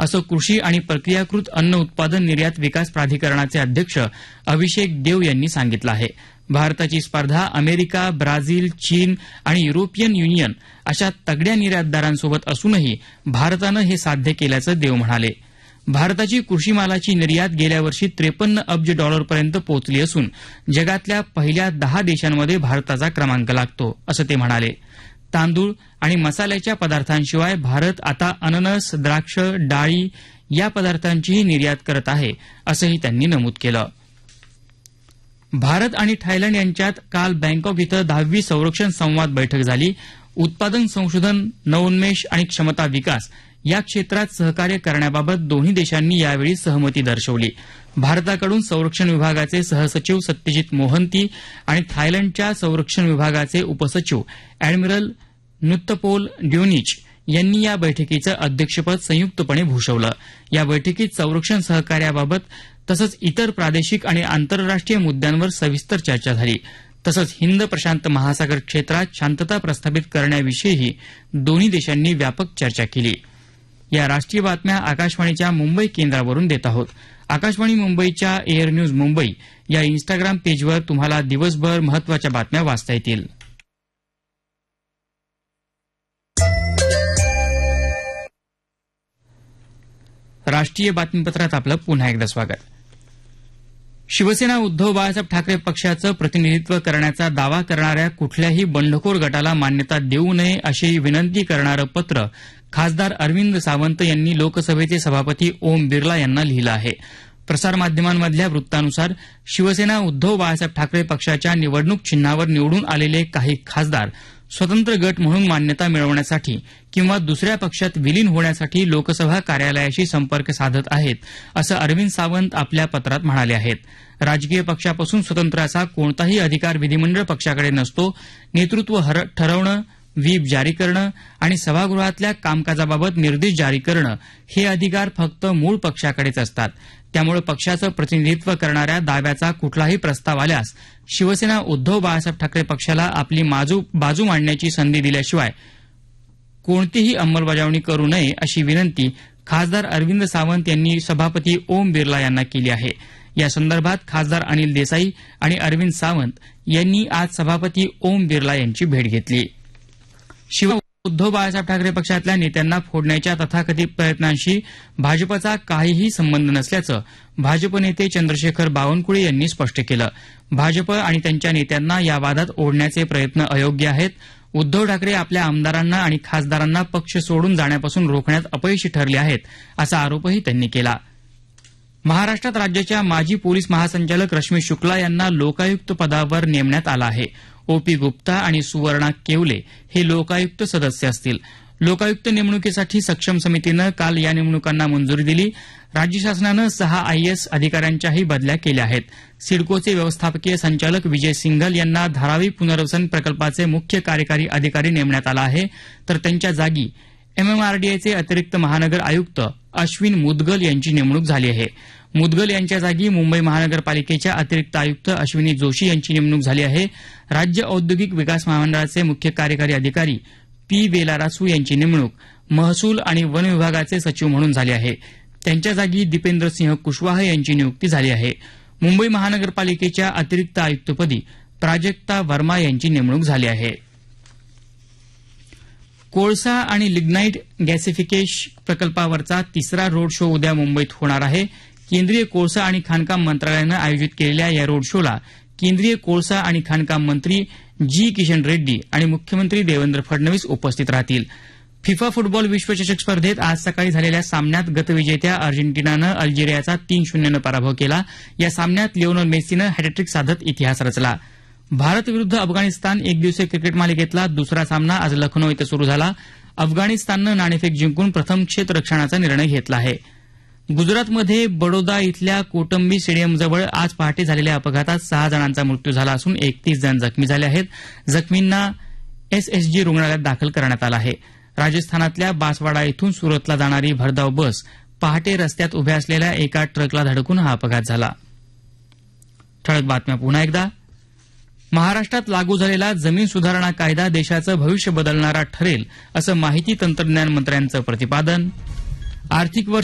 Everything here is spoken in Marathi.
असं कृषी आणि प्रक्रियाकृत अन्न उत्पादन निर्यात विकास प्राधिकरणाचे अध्यक्ष अभिषेक देव यांनी सांगितलं आहे. भारताची स्पर्धा अमेरिका, ब्राझील, चीन आणि युरोपियन युनियन अशा तगड्या निर्यातदारांसोबत असूनही भारतानं हे साध्य केल्याचं देव म्हणाले. भारताची कृषी मालाची निर्यात गेल्या वर्षी 53 अब्ज डॉलरपर्यंत पोहोचली असून जगातल्या पहिल्या 10 देशांमध्ये भारताचा क्रमांक लागतो, असं ते म्हणाले. तांदूळ आणि मसाल्याच्या पदार्थांशिवाय भारत आता अननस, द्राक्ष, डाळी या पदार्थांचीही निर्यात करत आहे, असंही त्यांनी नमूद केलं. भारत आणि थायलंड यांच्यात काल बँकॉक इथं 10वी संरक्षण संवाद बैठक झाली. उत्पादन संशोधन, नवोन्मेष आणि क्षमता विकास या क्षेत्रात सहकार्य करण्याबाबत दोन्ही देशांनी यावेळी सहमती दर्शवली. भारताकडून संरक्षण विभागाचे सहसचिव सत्यजित मोहंती आणि थायलंडच्या संरक्षण विभागाचे उपसचिव अॅडमिरल नुत्तपोल ड्योनिच यांनी या बैठकीचं अध्यक्षपद संयुक्तपणे भूषवलं. या बैठकीत संरक्षण सहकार्याबाबत तसंच इतर प्रादेशिक आणि आंतरराष्ट्रीय मुद्द्यांवर सविस्तर चर्चा झाली. तसंच हिंद प्रशांत महासागर क्षेत्रात शांतता प्रस्थापित करण्याविषयीही दोन्ही देशांनी व्यापक चर्चा केली. या राष्ट्रीय बातम्या आकाशवाणीच्या मुंबई केंद्रावरून देत आहोत. आकाशवाणी मुंबईच्या एअर न्यूज मुंबई या इन्स्टाग्राम पेजवर तुम्हाला दिवसभर महत्वाच्या बातम्या वाचता येतील. राष्ट्रीय बातमीपत्रात आपलं पुन्हा एकदा स्वागत. शिवसेना उद्धव बाळासाहेब ठाकरे पक्षाचं प्रतिनिधित्व करण्याचा दावा करणाऱ्या कुठल्याही बंडखोर गटाला मान्यता देऊ नये अशी विनंती करणारं पत्र खासदार अरविंद सावंत यांनी लोकसभेचे सभापती ओम बिर्ला यांना लिहिलं आहे. प्रसारमाध्यमांमधल्या वृत्तानुसार शिवसेना उद्धव बाळासाहेब ठाकरे पक्षाच्या निवडणूक चिन्हावर निवडून आलेले काही खासदार स्वतंत्र गट म्हणून मान्यता मिळवण्यासाठी किंवा दुसऱ्या पक्षात विलीन होण्यासाठी लोकसभा कार्यालयाशी संपर्क साधत आहेत, असं अरविंद सावंत आपल्या पत्रात म्हणाले आहेत. राजकीय पक्षापासून स्वतंत्र असा कोणताही अधिकार विधिमंडळ पक्षाकडे नसतो. नेतृत्व ठरवणं, व्हीप जारी करणं आणि सभागृहातल्या कामकाजाबाबत निर्देश जारी करणं हे अधिकार फक्त मूळ पक्षाकडेच असतात. त्यामुळे पक्षाचं प्रतिनिधित्व करणाऱ्या दाव्याचा कुठलाही प्रस्ताव आल्यास शिवसेना उद्धव बाळासाहेब ठाकरे पक्षाला आपली बाजू मांडण्याची संधी दिल्याशिवाय कोणतीही अंमलबजावणी करू नये अशी विनंती खासदार अरविंद सावंत यांनी सभापती ओम बिर्ला यांना केली आहे. या संदर्भात खासदार अनिल देसाई आणि अरविंद सावंत यांनी आज सभापती ओम बिर्ला यांची भेट घेतली. उद्धव बाळासाहेब ठाकरे पक्षातल्या नेत्यांना फोडण्याच्या तथाकथित प्रयत्नांशी भाजपचा काहीही संबंध नसल्याचं भाजप नेते चंद्रशेखर बावनकुळे यांनी स्पष्ट केलं. भाजप आणि त्यांच्या नेत्यांना या वादात ओढण्याचे प्रयत्न अयोग्य आहेत. उद्धव ठाकरे आपल्या आमदारांना आणि खासदारांना पक्ष सोडून जाण्यापासून रोखण्यात अपयशी ठरले आहेत, असा आरोपही त्यांनी केला. महाराष्ट्रात राज्याच्या माजी पोलीस महासंचालक रश्मी शुक्ला यांना लोकायुक्त पदावर नेमण्यात आलं आहे. ओपी गुप्ता आणि सुवर्णा केवले हे लोकायुक्त सदस्य असतील. लोकायुक्त नेमणुकीसाठी सक्षम समितीनं काल या नेमणुकांना मंजुरी दिली. राज्य शासनानं 6 आयएएस अधिकाऱ्यांच्याही बदल्या केल्या आहेत. सिडकोचे व्यवस्थापकीय संचालक विजय सिंघल यांना धारावी पुनर्वसन प्रकल्पाचे मुख्य कार्यकारी अधिकारी नेमण्यात आला आहे, तर त्यांच्या जागी एमएमआरडीएचे अतिरिक्त महानगर आयुक्त अश्विन मुदगल यांची नेमणूक झाली आहे. मुदगल यांच्या जागी मुंबई महानगरपालिकेच्या अतिरिक्त आयुक्त अश्विनी जोशी यांची नेमणूक झाली आहे. राज्य औद्योगिक विकास महामंडळाचे मुख्य कार्यकारी अधिकारी पी वेलारासू यांची नेमणूक महसूल आणि वन विभागाचे सचिव म्हणून झाली आहे. त्यांच्या जागी दीपेंद्रसिंह कुशवाह यांची नियुक्ती झाली आहे. मुंबई महानगरपालिकेच्या अतिरिक्त आयुक्तपदी प्राजक्ता वर्मा यांची नेमणूक झाली आहे. कोळसा आणि लिग्नाईट गॅसिफिकेशन प्रकल्पावरचा तिसरा रोड शो उद्या मुंबईत होणार आहे. केंद्रीय कोळसा आणि खाणकाम मंत्रालयानं आयोजित केलेल्या या रोड शोला केंद्रीय कोळसा आणि खाणकाम मंत्री जी किशन रेड्डी आणि मुख्यमंत्री देवेंद्र फडणवीस उपस्थित राहतील. फिफा फुटबॉल विश्वचषक स्पर्धेत आज सकाळी झालेल्या सामन्यात गतविजेत्या अर्जेंटिनानं अल्जेरियाचा 3-0 पराभव केला. या सामन्यात लिओनेल मेसीनं हॅटट्रिक साधत इतिहास रचला. भारत विरुद्ध अफगाणिस्तान एकदिवसीय क्रिकेट मालिकेतला दुसरा सामना आज लखनौ इथं सुरू झाला. अफगाणिस्ताननं नाणेफेक जिंकून प्रथम क्षेत्ररक्षणाचा निर्णय घेतला आहे. गुजरातमध्ये बडोदा इथल्या कोटंबी स्टेडियमजवळ आज पहाटे झालेल्या अपघातात 6 जणांचा मृत्यू झाला असून 31 जण जखमी झाले आहेत. जखमींना एसएसजी रुग्णालयात दाखल करण्यात आलं आहे. राजस्थानातल्या बासवाडा इथून सुरतला जाणारी भरधाव बस पहाटे रस्त्यात उभ्या असलेल्या एका ट्रकला धडकून हा अपघात झाला. ठळक बातम्या पुन्हा एकदा. महाराष्ट्रात लागू झालेला जमीन सुधारणा कायदा देशाचं भविष्य बदलणारा ठरेल, असं माहिती तंत्रज्ञान मंत्र्यांचं प्रतिपादन. आर्थिक वर्ष